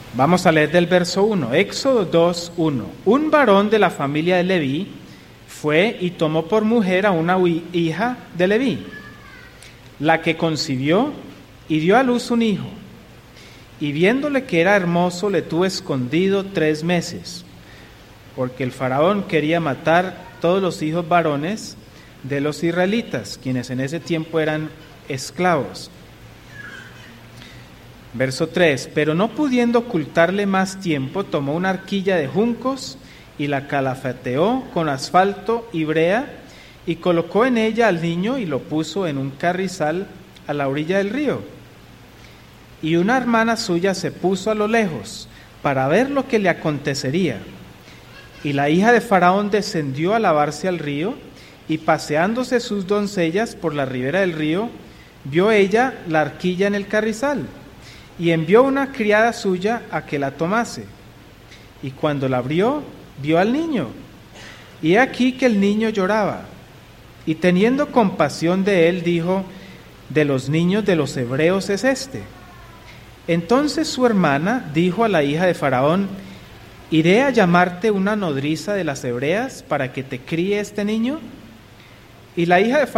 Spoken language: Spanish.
Vamos a leer del verso 1, Éxodo 2, 1. Un varón de la familia de Leví fue y tomó por mujer a una hija de Leví, la que concibió y dio a luz un hijo. Y viéndole que era hermoso, le tuvo escondido 3 meses, porque el faraón quería matar todos los hijos varones de los israelitas, quienes en ese tiempo eran esclavos. Verso 3, pero no pudiendo ocultarle más tiempo, tomó una arquilla de juncos y la calafateó con asfalto y brea, y colocó en ella al niño y lo puso en un carrizal a la orilla del río. Y una hermana suya se puso a lo lejos para ver lo que le acontecería. Y la hija de Faraón descendió a lavarse al río, y paseándose sus doncellas por la ribera del río, vio ella la arquilla en el carrizal, y envió una criada suya a que la tomase. Y cuando la abrió, vio al niño, y he aquí que el niño lloraba. Y teniendo compasión de él, dijo: de los niños de los hebreos es este. Entonces su hermana dijo a la hija de Faraón: ¿iré a llamarte una nodriza de las hebreas para que te críe este niño? Y la hija de